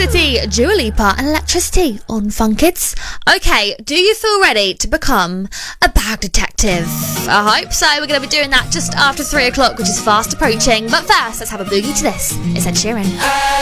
City, Dua Lipa and Electricity on Fun Kids. Okay, do you feel ready to become a bag detective? I hope so. We're going to be doing that just after 3 o'clock, which is fast approaching. But first, let's have a boogie to this. It's Ed Sheeran.